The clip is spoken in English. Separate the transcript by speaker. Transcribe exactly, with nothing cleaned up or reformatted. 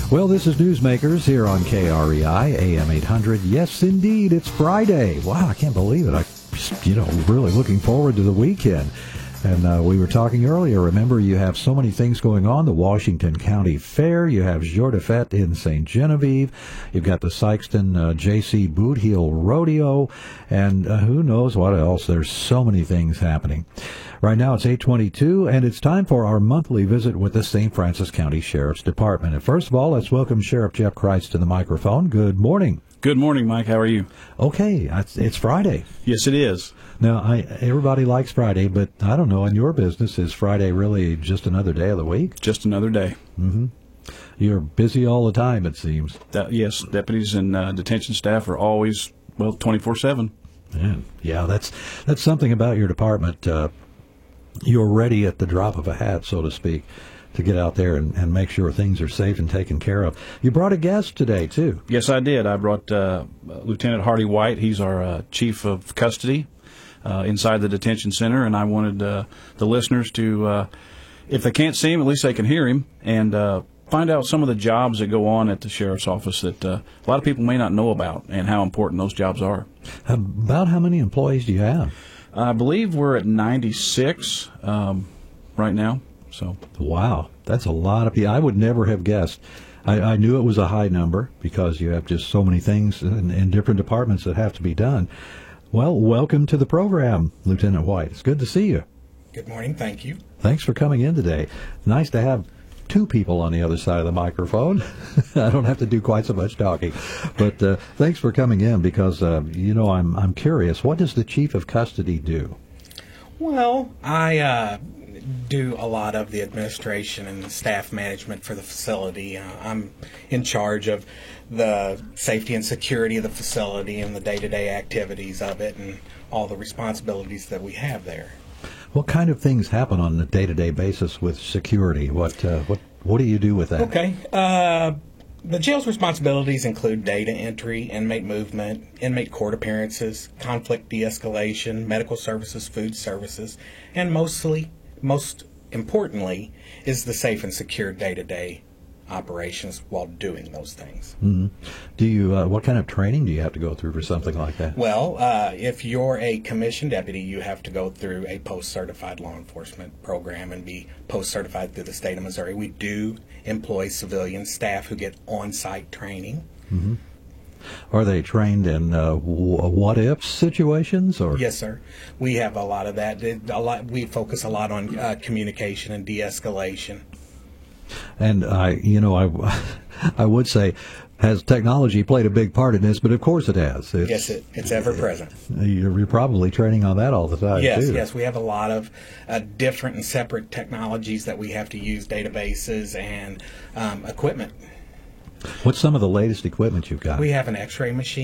Speaker 1: Well, this is Newsmakers here on K R E I, A M eight hundred. Yes, indeed, it's Friday. Wow, I can't believe it. I, you know, really looking forward to the weekend. And uh, we were talking earlier, remember, you have so many things going on. The Washington County Fair, you have Jour de Fête in Saint Genevieve, you've got the Sikeston uh, J C Boot Heel Rodeo, and uh, who knows what else. There's so many things happening. Right now it's eight twenty-two, and it's time for our monthly visit with the Saint Francis County Sheriff's Department. And first of all, let's welcome Sheriff Jeff Kreitz to the microphone. Good morning.
Speaker 2: Good morning, Mike. How are you?
Speaker 1: Okay, it's, it's Friday.
Speaker 2: Yes, it is.
Speaker 1: Now, I, everybody likes Friday, but I don't know, in your business, is Friday really just another day of the week?
Speaker 2: Just another day.
Speaker 1: Mm-hmm. You're busy all the time, it seems.
Speaker 2: That, yes, deputies and uh, detention staff are always, well, twenty-four seven.
Speaker 1: Yeah, yeah, that's that's something about your department. Uh, you're ready at the drop of a hat, so to speak, to get out there and, and make sure things are safe and taken care of. You brought a guest today, too.
Speaker 2: Yes, I did. I brought uh, Lieutenant Hardy White. He's our uh, chief of custody uh, inside the detention center, and I wanted uh, the listeners to, uh, if they can't see him, at least they can hear him, and uh, find out some of the jobs that go on at the sheriff's office that uh, a lot of people may not know about and how important those jobs are.
Speaker 1: About how many employees do you have?
Speaker 2: I believe we're at ninety-six um, right now. So
Speaker 1: wow, that's a lot of people. I would never have guessed. I, I knew it was a high number because you have just so many things in, in different departments that have to be done. Well, welcome to the program, Lieutenant White. It's good to see you.
Speaker 3: Good morning. Thank you.
Speaker 1: Thanks for coming in today. Nice to have two people on the other side of the microphone. I don't have to do quite so much talking. But uh, thanks for coming in because, uh, you know, I'm I'm curious. What does the chief of custody do?
Speaker 3: Well, I uh, do a lot of the administration and staff management for the facility. Uh, I'm in charge of the safety and security of the facility and the day-to-day activities of it and all the responsibilities that we have there.
Speaker 1: What kind of things happen on a day-to-day basis with security? What uh, what what do you do with that?
Speaker 3: Okay. Uh, the jail's responsibilities include data entry, inmate movement, inmate court appearances, conflict de-escalation, medical services, food services, and mostly, most importantly, is the safe and secure day-to-day operations while doing those things.
Speaker 1: Mm-hmm. Do you? Uh, what kind of training do you have to go through for something like that?
Speaker 3: Well, uh, if you're a commissioned deputy, you have to go through a post-certified law enforcement program and be post-certified through the state of Missouri. We do employ civilian staff who get on-site training.
Speaker 1: Mm-hmm. Are they trained in uh, what-if situations? Or
Speaker 3: yes, sir. We have a lot of that. A lot. We focus a lot on uh, communication and de-escalation.
Speaker 1: And I, you know, I, I would say, has technology played a big part in this? But of course it has. It's,
Speaker 3: yes, it, it's ever present.
Speaker 1: You're, you're probably training on that all the time.
Speaker 3: Yes,
Speaker 1: too.
Speaker 3: yes. We have a lot of uh, different and separate technologies that we have to use, databases and um, equipment.
Speaker 1: What's some of the latest equipment you've got?
Speaker 3: We have an X-ray machine.